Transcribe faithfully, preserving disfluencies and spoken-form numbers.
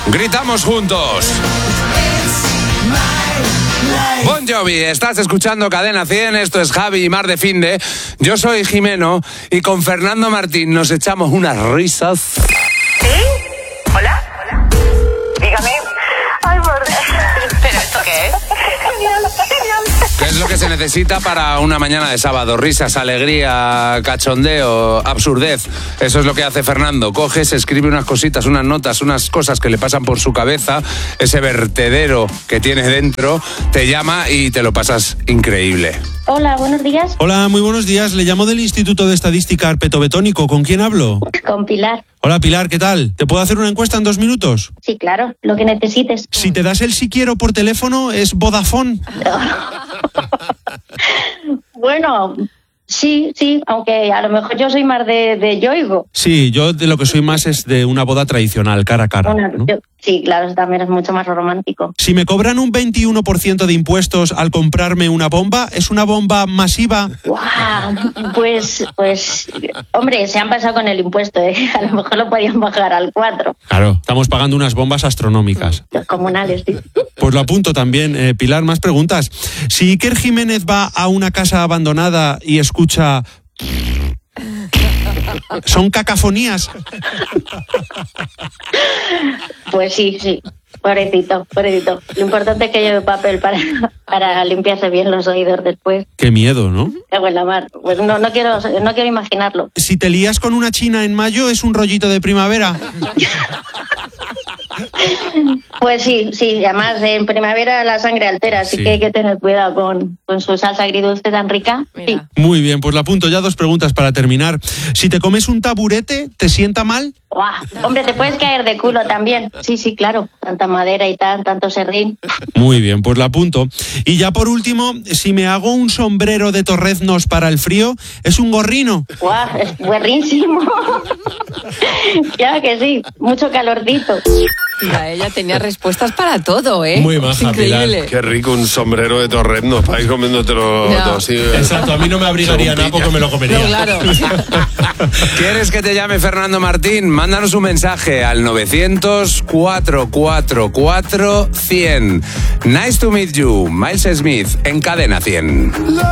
Gritamos juntos. Bon Jovi, estás escuchando Cadena cien, esto es Javi y Mar de Finde. Yo soy Jimeno y con Fernando Martín nos echamos unas risas. ¿Sí? ¿Hola? ¿Hola? Dígame. Ay, por Dios. ¿Pero esto qué es? Genial, genial. ¿Qué es lo que se necesita para una mañana de sábado? Risas, alegría, cachondeo, absurdez. Eso es lo que hace Fernando. Coge, se escribe unas cositas, unas notas, unas cosas que le pasan por su cabeza, ese vertedero que tiene dentro, te llama y te lo pasas increíble. Hola, buenos días. Hola, muy buenos días. Le llamo del Instituto de Estadística Arpetobetónico. ¿Con quién hablo? Con Pilar. Hola, Pilar, ¿qué tal? ¿Te puedo hacer una encuesta en dos minutos? Sí, claro, lo que necesites. Si te das el si quiero por teléfono, ¿es Vodafone? Bueno, sí, sí, aunque a lo mejor yo soy más de, de Yoigo. Sí, yo de lo que soy más es de una boda tradicional, cara a cara. Bueno, ¿no? yo, sí, claro, eso también es mucho más romántico. Si me cobran un veintiuno por ciento de impuestos al comprarme una bomba, ¿es una bomba masiva? ¡Guau! Pues, pues, hombre, se han pasado con el impuesto, ¿eh? A lo mejor lo podían bajar al cuatro. Claro, estamos pagando unas bombas astronómicas. Los comunales, sí. Pues lo apunto también. Eh, Pilar, más preguntas. Si Iker Jiménez va a una casa abandonada y escucha... ¿Son cacofonías? Pues sí, sí. Pobrecito, pobrecito. Lo importante es que lleve papel para, para limpiarse bien los oídos después. Qué miedo, ¿no? Qué buena mar. Pues no, no quiero, no quiero imaginarlo. Si te lías con una china en mayo, ¿es un rollito de primavera? Pues sí, sí. Además, en primavera la sangre altera, así Sí. que hay que tener cuidado con, con su salsa agridulce tan rica. Sí. Muy bien, pues la apunto. Ya dos preguntas para terminar. Si te comes un taburete, ¿te sienta mal? ¡Guau! Hombre, te puedes caer de culo también. Sí, sí, claro. Tanta madera y tal, tanto serrín. Muy bien, pues la apunto. Y ya por último, si me hago un sombrero de torreznos para el frío, ¿es un gorrino? ¡Guau! Es buenísimo. Ya que sí. Mucho calorcito. Mira, ella tenía respuestas para todo, ¿eh? Muy maja, Es increíble. Qué rico un sombrero de torreznos para ir comiéndotelo No. todo así. Exacto, a mí no me abrigaría nada porque me lo comería. No, claro. ¿Quieres que te llame Fernando Martín? Mándanos un mensaje al novecientos, cuatrocientos cuarenta y cuatro, cien. Nice to meet you, Miles Smith, en Cadena cien.